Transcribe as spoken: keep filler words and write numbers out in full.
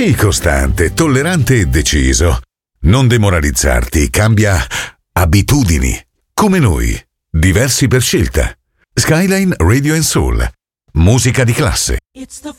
Sii costante, tollerante e deciso. Non demoralizzarti, cambia abitudini. Come noi, diversi per scelta. Skyline Radio and Soul. Musica di classe. It's the